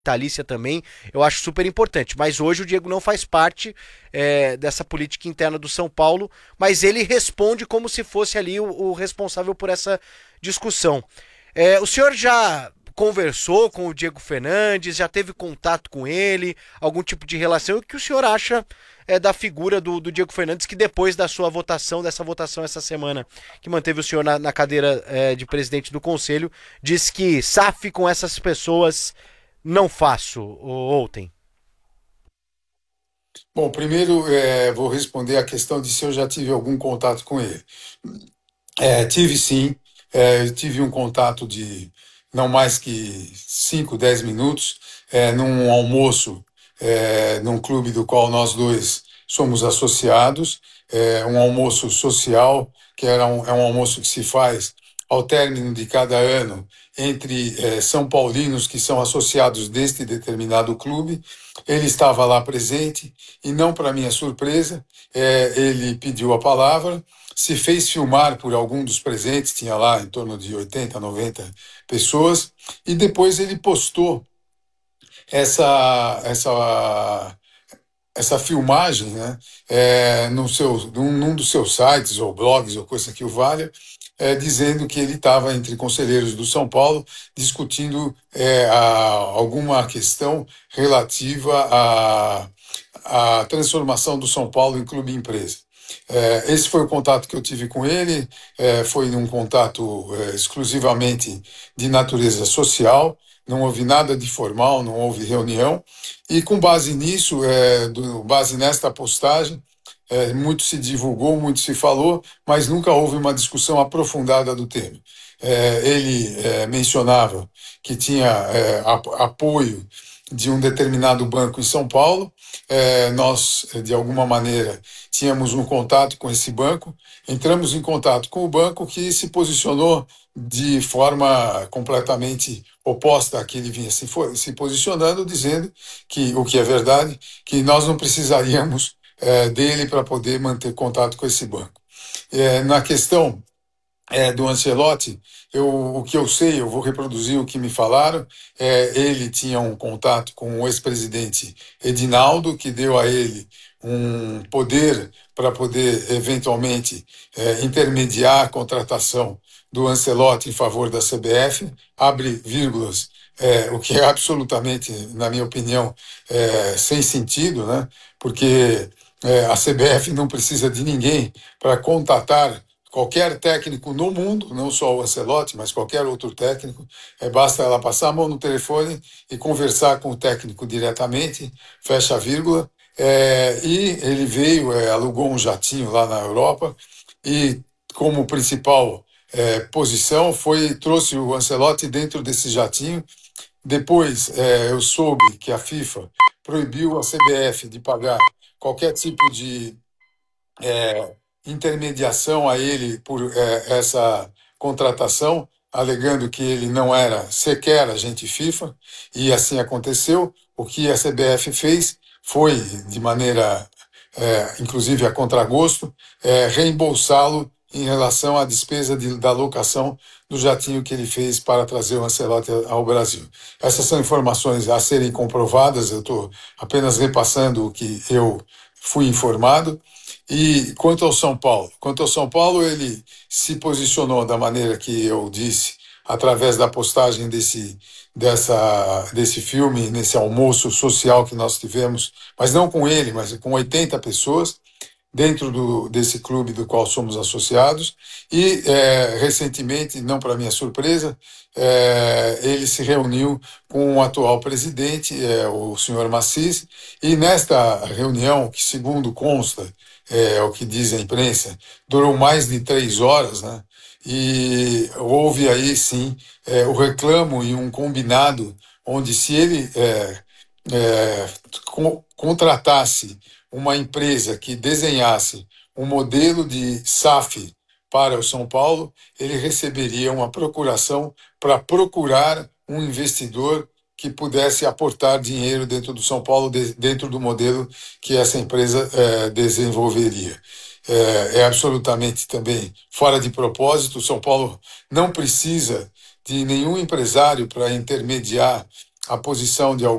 vitalícia também, eu acho super importante. Mas hoje o Diego não faz parte dessa política interna do São Paulo, mas ele responde como se fosse ali o responsável por essa discussão. O senhor já conversou com o Diego Fernandes, já teve contato com ele, algum tipo de relação? O que o senhor acha da figura do Diego Fernandes, que depois da sua votação, dessa votação essa semana, que manteve o senhor na cadeira de presidente do conselho, disse que SAF com essas pessoas não faço, ontem? Bom, primeiro vou responder a questão de se eu já tive algum contato com ele. Tive sim, eu tive um contato de não mais que 5, 10 minutos, num almoço, num clube do qual nós dois somos associados, um almoço social, que é um almoço que se faz ao término de cada ano entre São Paulinos que são associados deste determinado clube. Ele estava lá presente e, não para minha surpresa, ele pediu a palavra, se fez filmar por algum dos presentes, tinha lá em torno de 80, 90 pessoas, e depois ele postou essa, essa, essa filmagem, né, num dos seus sites ou blogs ou coisa que o valha, dizendo que ele estava entre conselheiros do São Paulo discutindo alguma questão relativa à transformação do São Paulo em clube empresa. Esse foi o contato que eu tive com ele, foi um contato exclusivamente de natureza social, não houve nada de formal, não houve reunião, e com base nisso, base nesta postagem, muito se divulgou, muito se falou, mas nunca houve uma discussão aprofundada do tema. Ele mencionava que tinha apoio de um determinado banco em São Paulo. Nós, de alguma maneira, tínhamos um contato com esse banco, entramos em contato com o banco que se posicionou de forma completamente oposta à que ele vinha se posicionando, dizendo que, o que é verdade, que nós não precisaríamos dele para poder manter contato com esse banco. Na questão do Ancelotti, o que eu sei, eu vou reproduzir o que me falaram. Ele tinha um contato com o ex-presidente Edinaldo, que deu a ele um poder para poder, eventualmente, intermediar a contratação do Ancelotti em favor da CBF, abre vírgulas, o que é absolutamente, na minha opinião, sem sentido, né? Porque a CBF não precisa de ninguém para contatar qualquer técnico no mundo, não só o Ancelotti, mas qualquer outro técnico, basta ela passar a mão no telefone e conversar com o técnico diretamente, fecha a vírgula, e ele veio, alugou um jatinho lá na Europa e, como principal posição, trouxe o Ancelotti dentro desse jatinho. Depois, eu soube que a FIFA proibiu a CBF de pagar qualquer tipo de intermediação a ele por essa contratação, alegando que ele não era sequer agente FIFA, e assim aconteceu. O que a CBF fez foi, de maneira, inclusive a contragosto, reembolsá-lo em relação à despesa da locação do jatinho que ele fez para trazer o Ancelotti ao Brasil. Essas são informações a serem comprovadas, eu estou apenas repassando o que eu fui informado. E quanto ao São Paulo, ele se posicionou da maneira que eu disse, através da postagem desse filme, nesse almoço social que nós tivemos, mas não com ele, mas com 80 pessoas, dentro desse clube do qual somos associados. E, recentemente, não para minha surpresa, ele se reuniu com o atual presidente, o senhor Massis, e nesta reunião, que segundo consta, o que diz a imprensa, durou mais de 3 horas, né? E houve aí, sim, o reclamo e um combinado onde, se ele contratasse uma empresa que desenhasse um modelo de SAF para o São Paulo, ele receberia uma procuração para procurar um investidor que pudesse aportar dinheiro dentro do São Paulo, dentro do modelo que essa empresa desenvolveria. É absolutamente também fora de propósito. O São Paulo não precisa de nenhum empresário para intermediar a posição de